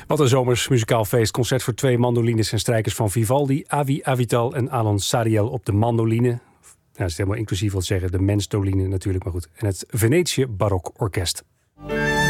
Wat een zomers muzikaal feest. Concert voor 2 mandolines en strijkers van Vivaldi. Avi Avital en Alon Sariel op de mandoline. Ja, dat is helemaal inclusief wat zeggen. De menstoline natuurlijk, maar goed. En het Venetië Barok Orkest.